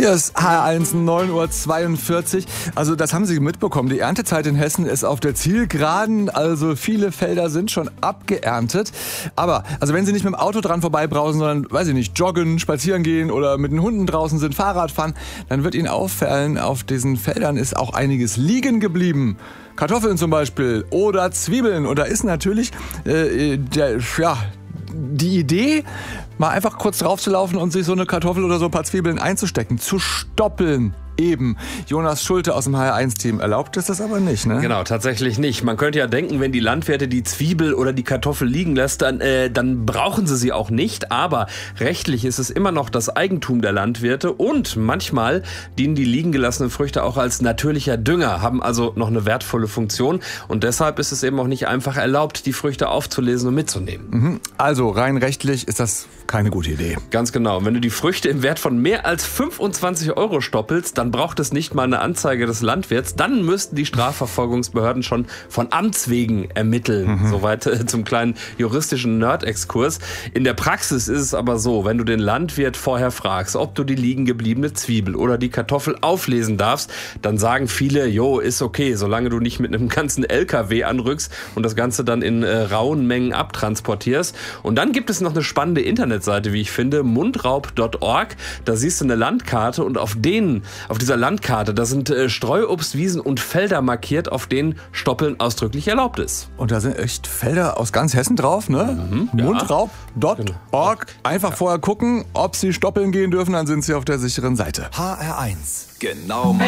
Hier ist HR1, 9:42 Uhr. Also das haben Sie mitbekommen. Die Erntezeit in Hessen ist auf der Zielgeraden. Also viele Felder sind schon abgeerntet. Aber also wenn Sie nicht mit dem Auto dran vorbeibrausen, sondern, weiß ich nicht, joggen, spazieren gehen oder mit den Hunden draußen sind, Fahrrad fahren, dann wird Ihnen auffallen, auf diesen Feldern ist auch einiges liegen geblieben. Kartoffeln zum Beispiel oder Zwiebeln. Und da ist natürlich die Idee, mal einfach kurz drauf zu laufen und sich so eine Kartoffel oder so ein paar Zwiebeln einzustecken, zu stoppeln. Eben. Jonas Schulte aus dem HR1-Team erlaubt es das aber nicht, ne? Genau, tatsächlich nicht. Man könnte ja denken, wenn die Landwirte die Zwiebel oder die Kartoffel liegen lassen, dann brauchen sie auch nicht. Aber rechtlich ist es immer noch das Eigentum der Landwirte und manchmal dienen die liegen gelassenen Früchte auch als natürlicher Dünger, haben also noch eine wertvolle Funktion. Und deshalb ist es eben auch nicht einfach erlaubt, die Früchte aufzulesen und mitzunehmen. Also rein rechtlich ist das keine gute Idee. Ganz genau. Wenn du die Früchte im Wert von mehr als 25 € stoppelst, dann braucht es nicht mal eine Anzeige des Landwirts. Dann müssten die Strafverfolgungsbehörden schon von Amts wegen ermitteln. Soweit zum kleinen juristischen Nerd-Exkurs. In der Praxis ist es aber so, wenn du den Landwirt vorher fragst, ob du die liegen gebliebene Zwiebel oder die Kartoffel auflesen darfst, dann sagen viele, ist okay, solange du nicht mit einem ganzen LKW anrückst und das Ganze dann in rauen Mengen abtransportierst. Und dann gibt es noch eine spannende Internetseite, wie ich finde, mundraub.org. Da siehst du eine Landkarte und auf dieser Landkarte, da sind Streuobstwiesen und Felder markiert, auf denen Stoppeln ausdrücklich erlaubt ist. Und da sind echt Felder aus ganz Hessen drauf, ne? Mundraub.org. Einfach vorher gucken, ob Sie stoppeln gehen dürfen, dann sind Sie auf der sicheren Seite. HR1, genau